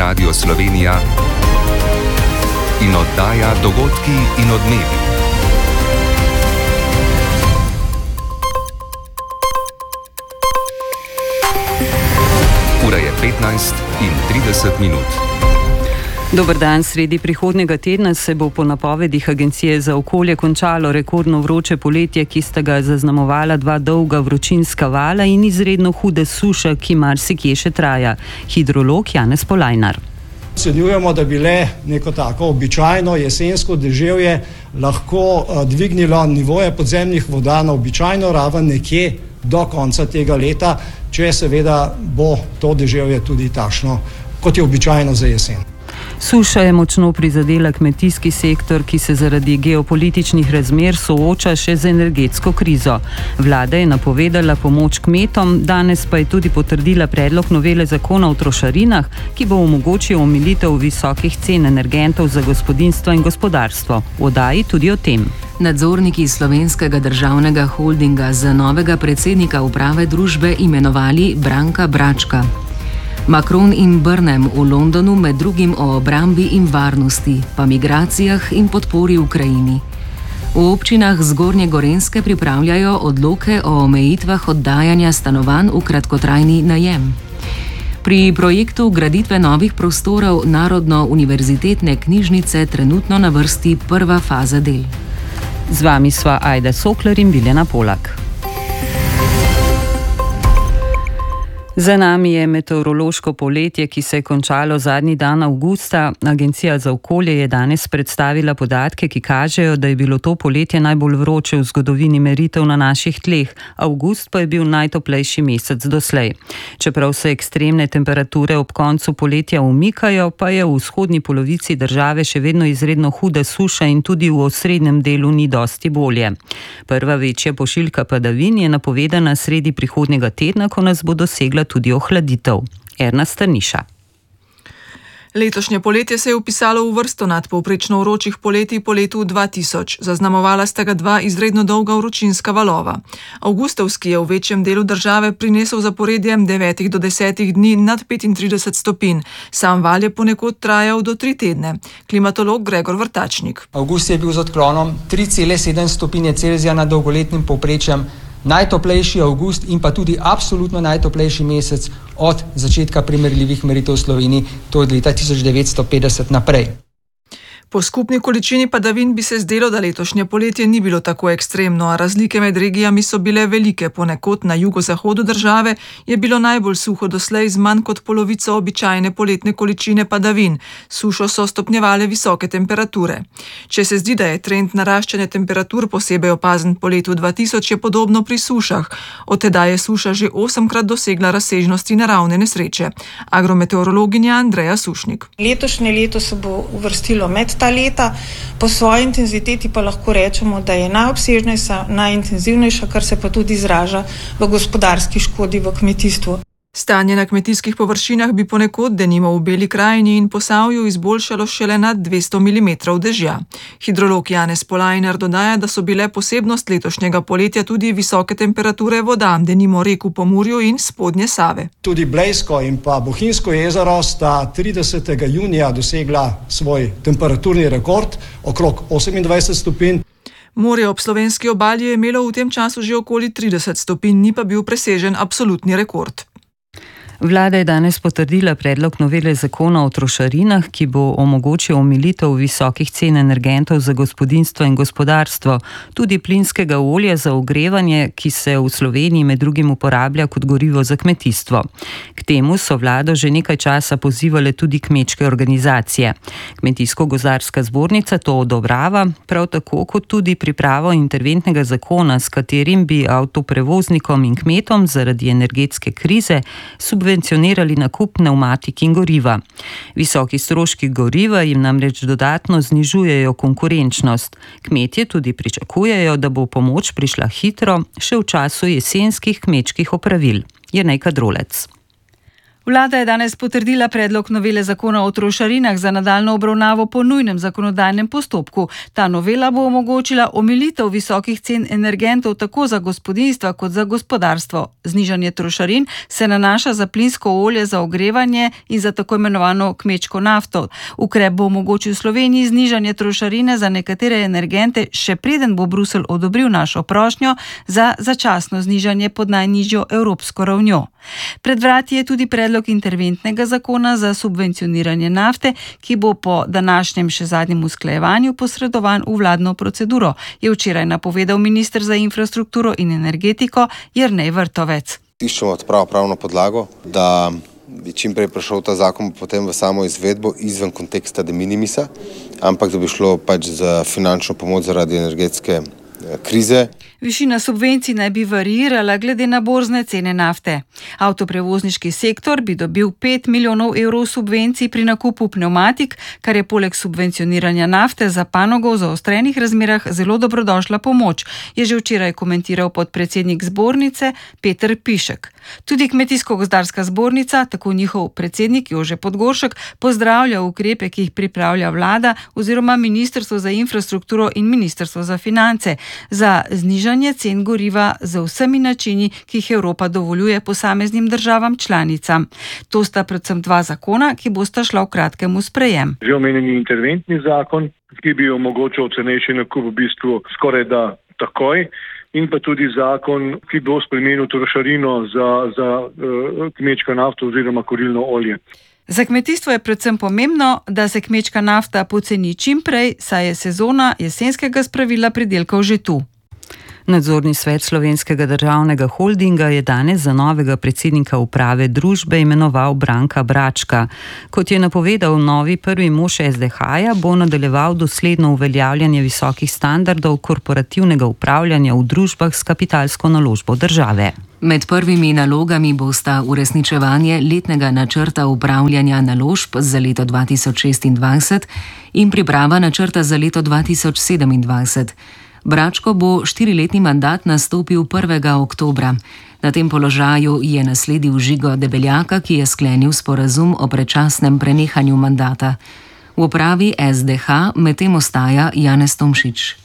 Radio Slovenija in oddaja Dogodki in odmevi. Ura je 15:30. Dober dan, sredi prihodnjega tedna se bo po napovedih Agencije za okolje končalo rekordno vroče poletje, ki sta ga zaznamovala dva dolga vročinska vala in izredno hude suše, ki marsikje še traja. Hidrolog Janez Polajnar. Ocenjujemo, da bi le neko tako običajno jesensko deževje lahko dvignilo nivoje podzemnih voda na običajno raven nekje do konca tega leta, če seveda bo to deževje tudi takšno, kot je običajno za jesen. Suša je močno prizadela kmetijski sektor, ki se zaradi geopolitičnih razmer sooča še z energetsko krizo. Vlada je napovedala pomoč kmetom, danes pa je tudi potrdila predlog novele zakona o trošarinah, ki bo omogočil omilitev visokih cen energentov za gospodinjstvo in gospodarstvo. V oddaji tudi o tem. Nadzorniki Slovenskega državnega holdinga za novega predsednika uprave družbe imenovali Branka Bračka. Macron in Burnham v Londonu med drugim o obrambi in varnosti, pa migracijah in podpori Ukrajini. V občinah Zgornje Gorenjske pripravljajo odloke o omejitvah oddajanja stanovanj v kratkotrajni najem. Pri projektu graditve novih prostorov Narodno-univerzitetne knjižnice trenutno na vrsti prva faza del. Z vami sva Ajda Sokler in Biljana Polak. Za nami je meteorološko poletje, ki se je končalo zadnji dan avgusta. Agencija za okolje je danes predstavila podatke, ki kažejo, da je bilo to poletje najbolj vroče v zgodovini meritev na naših tleh. Avgust pa je bil najtoplejši mesec doslej. Čeprav se ekstremne temperature ob koncu poletja umikajo, pa je v vzhodni polovici države še vedno izredno huda suša in tudi v osrednjem delu ni dosti bolje. Prva večja pošiljka padavin je napovedana sredi prihodnjega tedna, ko nas bo dosegla tudi ohladitev. Erna Strniša. Letošnje poletje se je vpisalo v vrsto nadpovprečno vročih poletij po letu 2000. Zaznamovala sta ga dva izredno dolga vročinska valova. Avgustovski je v večjem delu države prinesel zaporedjem 9 do 10 dni nad 35 stopinj. Sam val je ponekod trajal do 3 tedne. Klimatolog Gregor Vrtačnik. Avgust je bil z odklonom 3,7 stopinje Celzija nad dolgoletnim povprečjem najtoplejši avgust in pa tudi absolutno najtoplejši mesec od začetka primerljivih meritev v Sloveniji, to je od leta 1950 naprej. Po skupni količini padavin bi se zdelo, da letošnje poletje ni bilo tako ekstremno, a razlike med regijami so bile velike. Ponekod na jugozahodu države je bilo najbolj suho doslej z manj kot polovico običajne poletne količine padavin. Sušo so stopnjevale visoke temperature. Če se zdi, da je trend naraščanja temperatur posebej opazen po letu 2000, je podobno pri sušah. Od tedaj je suša že 8-krat dosegla razsežnosti naravne nesreče. Agrometeorologinja Andreja Sušnik. Letošnje leto se bo uvrstilo med ta leta, po svoji intenziteti pa lahko rečemo, da je najobsežnejša, najintenzivnejša, kar se pa tudi izraža v gospodarski škodi v kmetijstvu. Stanje na kmetijskih površinah bi ponekod, denimo v Beli krajini in Posavju, izboljšalo šele nad 200 mm dežja. Hidrolog Janez Polajnar dodaja, da so bile posebnost letošnjega poletja tudi visoke temperature voda, denimo rek v Pomurju in spodnje Save. Tudi Blejsko in pa Bohinjsko jezero sta 30. junija dosegla svoj temperaturni rekord, okrog 28 stopinj. Morje ob slovenski obali je imelo v tem času že okoli 30 stopinj, ni pa bil presežen absolutni rekord. Vlada je danes potrdila predlog novele zakona o trošarinah, ki bo omogočil omilitev visokih cen energentov za gospodinjstvo in gospodarstvo, tudi plinskega olja za ogrevanje, ki se v Sloveniji med drugim uporablja kot gorivo za kmetijstvo. K temu so vlado že nekaj časa pozivale tudi kmečke organizacije. Kmetijsko-gozdarska zbornica to odobrava, prav tako kot tudi pripravo interventnega zakona, s katerim bi avtoprevoznikom in kmetom zaradi energetske krize subvencionirali nakup pnevmatik in goriva. Visoki stroški goriva jim namreč dodatno znižujejo konkurenčnost. Kmetje tudi pričakujejo, da bo pomoč prišla hitro, še v času jesenskih kmečkih opravil. Jernej Kadrolec. Vlada je danes potrdila predlog novele zakona o trošarinah za nadaljnjo obravnavo po nujnem zakonodajnem postopku. Ta novela bo omogočila omilitev visokih cen energentov tako za gospodinjstva kot za gospodarstvo. Znižanje trošarin se nanaša za plinsko olje za ogrevanje in za tako imenovano kmečko nafto. Ukrep bo omogočil Sloveniji znižanje trošarine za nekatere energente, še preden bo Bruselj odobril našo prošnjo za začasno znižanje pod najnižjo evropsko ravnjo. Pred vrati je tudi predlog interventnega zakona za subvencioniranje nafte, ki bo po današnjem še zadnjem usklajevanju posredovan v vladno proceduro, je včeraj napovedal minister za infrastrukturo in energetiko Jernej Vrtovec. Iščemo pravno podlago, da bi čim prej prišel ta zakon potem v samo izvedbo izven konteksta de minimisa, ampak da bi šlo pač za finančno pomoč zaradi energetske krize. Višina subvencij naj bi variirala glede na borzne cene nafte. Avtoprevozniški sektor bi dobil 5 milijonov evrov subvencij pri nakupu pnevmatik, kar je poleg subvencioniranja nafte za panogo v zaostrenih razmerah zelo dobrodošla pomoč, je že včeraj komentiral podpredsednik zbornice Peter Pišek. Tudi Kmetijsko-gozdarska zbornica, tako njihov predsednik Jože Podgoršek, pozdravlja ukrepe, ki jih pripravlja vlada oziroma Ministrstvo za infrastrukturo in Ministrstvo za finance za znižanje cen goriva z vsemi načini, ki jih Evropa dovoljuje posameznim državam članicam. To sta predvsem dva zakona, ki bosta šla v kratkem v sprejem. Že omenjeni interventni zakon, ki bi omogočal cenejši nakup v bistvu skoraj da takoj, in pa tudi zakon, ki bo spremenil trošarino za kmečko nafto oziroma kurilno olje. Za kmetijstvo je predvsem pomembno, da se kmečka nafta poceni čim prej, saj je sezona jesenskega spravila pridelkov že tu. Nadzorni svet Slovenskega državnega holdinga je danes za novega predsednika uprave družbe imenoval Branka Bračka. Kot je napovedal novi prvi mož SDH-ja, bo nadaljeval dosledno uveljavljanje visokih standardov korporativnega upravljanja v družbah s kapitalsko naložbo države. Med prvimi nalogami bosta uresničevanje letnega načrta upravljanja naložb za leto 2026 in priprava načrta za leto 2027. Bračko bo 4-letni mandat nastopil 1. oktobra. Na tem položaju je nasledil Žigo Debeljaka, ki je sklenil sporazum o predčasnem prenehanju mandata. V upravi SDH medtem ostaja Janez Tomšič.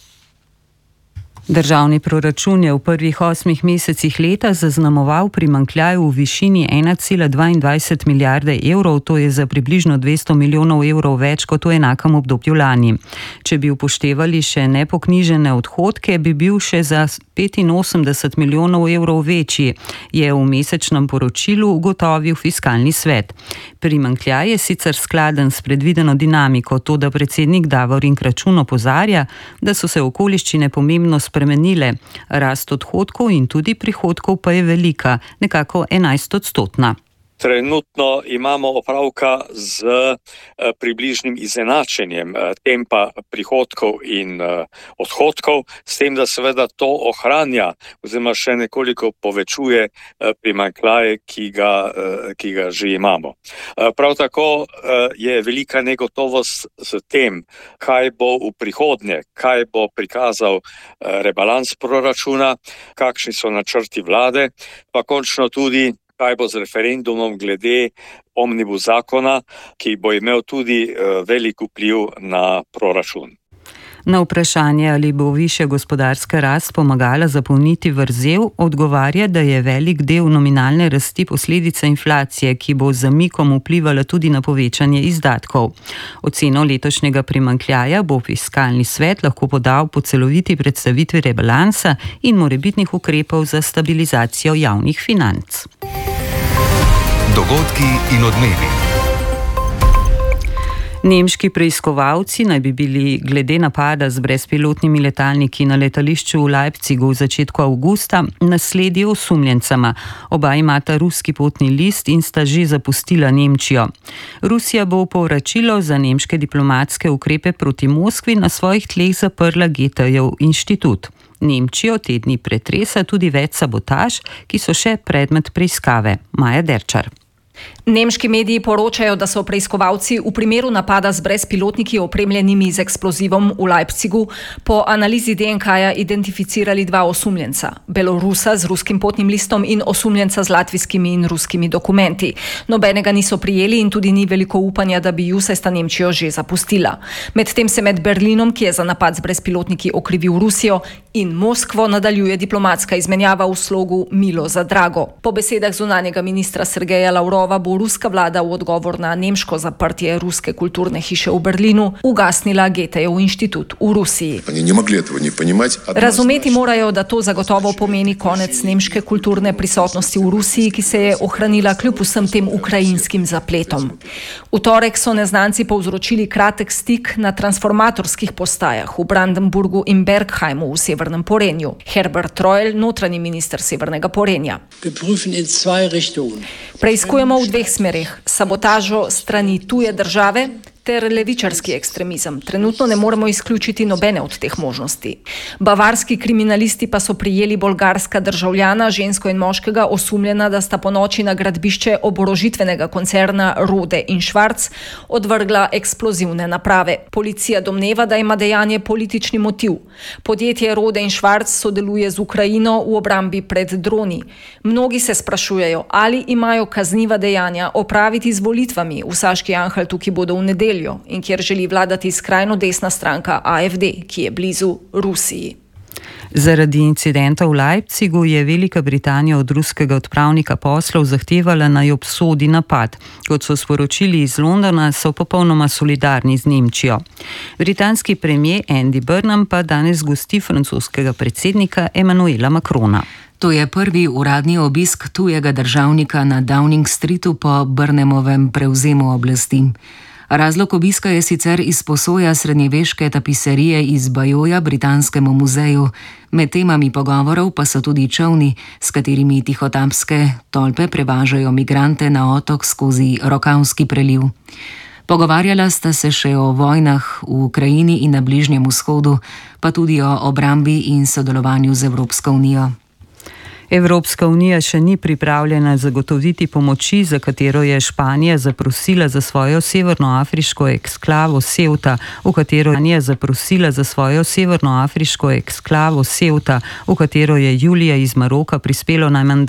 Državni proračun je v prvih 8 mesecih leta zaznamoval primanjkljaj v višini 1,22 milijarde evrov, to je za približno 200 milijonov evrov več kot v enakem obdobju lani. Če bi upoštevali še nepoknjižene odhodke, bi bil še za 85 milijonov evrov večji, je v mesečnem poročilu ugotovil Fiskalni svet. Primanjkljaj je sicer skladen s predvideno dinamiko, toda predsednik Davorin Kračun opozarja, da so se okoliščine pomembno spremenile. Rast odhodkov in tudi prihodkov pa je velika, nekako 11-odstotna. Trenutno imamo opravka z približnim izenačenjem tempa prihodkov in odhodkov, s tem, da seveda to ohranja oziroma še nekoliko povečuje primanjkljaje, ki ga že imamo. Prav tako je velika negotovost s tem, kaj bo v prihodnje, kaj bo prikazal rebalans proračuna, kakšni so načrti vlade, pa končno tudi kaj bo z referendumom glede omnibus zakona, ki bo imel tudi velik vpliv na proračun. Na vprašanje, ali bo višja gospodarska rast pomagala zapolniti vrzel, odgovarja, da je velik del nominalne rasti posledica inflacije, ki bo z zamikom vplivala tudi na povečanje izdatkov. Oceno letošnjega primanjkljaja bo Fiskalni svet lahko podal po celoviti predstavitvi rebalansa in morebitnih ukrepov za stabilizacijo javnih financ. Dogodki in odmevi. Nemški preiskovalci naj bi bili glede napada z brezpilotnimi letalniki na letališču v Leipzigu v začetku avgusta naslednji osumljencema. Oba imata ruski potni list in sta že zapustila Nemčijo. Rusija bo v povračilo za nemške diplomatske ukrepe proti Moskvi na svojih tleh zaprla Goethejev inštitut. Nemčijo te dni pretresa tudi več sabotaž, ki so še predmet preiskave. Maja Derčar. Nemški mediji poročajo, da so preiskovalci v primeru napada z brezpilotniki opremljenimi z eksplozivom v Leipzigu po analizi DNK-ja identificirali 2 osumljenca, Belorusa z ruskim potnim listom in osumljenca z latvijskimi in ruskimi dokumenti. Nobenega niso prijeli in tudi ni veliko upanja, da bi Jusesta Nemčijo že zapustila. Medtem se med Berlinom, ki je za napad z brezpilotniki okrivil Rusijo, in Moskvo nadaljuje diplomatska izmenjava v slogu milo za drago. Po besedah zunanjega ministra Sergeja Lavrova bo ruska vlada v odgovor na nemško zaprtje ruske kulturne hiše v Berlinu ugasnila Goethejev inštitut v Rusiji. Razumeti morajo, da to zagotovo pomeni konec nemške kulturne prisotnosti v Rusiji, ki se je ohranila kljub vsem tem ukrajinskim zapletom. V torek so neznanci povzročili kratek stik na transformatorskih postajah v Brandenburgu in Bergheimu v Severnem Porenju. Herbert Reul, notranji minister Severnega Porenja. Preiskujemo v 2 smerih: sabotažo strani tuje države ter levičarski ekstremizem. Trenutno ne moremo izključiti nobene od teh možnosti. Bavarski kriminalisti pa so prijeli bolgarska državljana, žensko in moškega, osumljena, da sta po noči na gradbišče oborožitvenega koncerna Rode in Schwarz odvrgla eksplozivne naprave. Policija domneva, da ima dejanje politični motiv. Podjetje Rode in Schwarz sodeluje z Ukrajino v obrambi pred droni. Mnogi se sprašujejo, ali imajo kazniva dejanja opraviti z volitvami v Saški-Anhaltu, ki bodo v nedeljo in kjer želi vladati skrajno desna stranka AfD, ki je blizu Rusiji. Zaradi incidenta v Leipzigu je Velika Britanija od ruskega odpravnika poslov zahtevala, naj obsodi napad. Kot so sporočili iz Londona, so popolnoma solidarni z Nemčijo. Britanski premier Andy Burnham pa danes gosti francoskega predsednika Emmanuela Macrona. To je prvi uradni obisk tujega državnika na Downing Streetu po Burnhamovem prevzemu oblasti. Razlog obiska je sicer izposoja srednjeveške tapiserije iz Bajoja britanskemu muzeju. Med temami pogovorov pa so tudi čolni, s katerimi tihotapske tolpe prevažajo migrante na otok skozi Rokavski preliv. Pogovarjala sta se še o vojnah v Ukrajini in na Bližnjem vzhodu, pa tudi o obrambi in sodelovanju z Evropsko unijo. Evropska unija še ni pripravljena zagotoviti pomoči, za katero je Španija zaprosila za svojo severnoafriško eksklavo Ceuta, v katero je julija iz Maroka prispelo najmanj